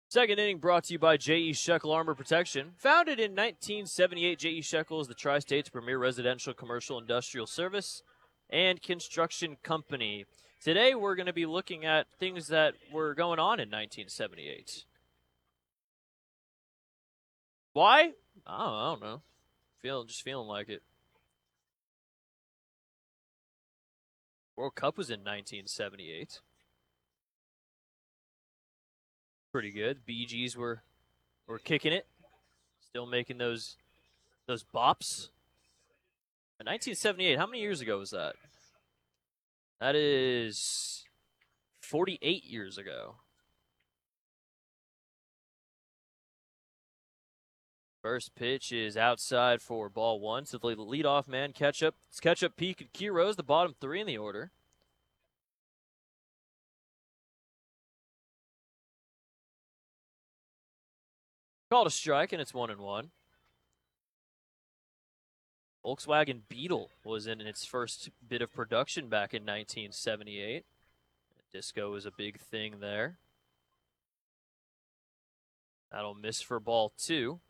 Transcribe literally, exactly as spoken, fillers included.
Second inning brought to you by J E. Shekel Armor Protection. Founded in nineteen seventy-eight, J E. Shekel is the Tri-State's premier residential, commercial, industrial service and construction company. Today we're going to be looking at things that were going on in nineteen seventy-eight. Why? I don't, I don't know. Feel, just feeling like it. World Cup was in nineteen seventy-eight. Pretty good. Bee Gees were were kicking it, still making those those bops. In nineteen seventy-eight, how many years ago was that? That is forty-eight years ago. First pitch is outside for ball one. So the leadoff man, Ketchup. It's Ketchup, Peak, and Quiroz, the bottom three in the order. Called a strike, and it's one and one. Volkswagen Beetle was in its first bit of production back in nineteen seventy-eight. Disco was a big thing there. That'll miss for ball two.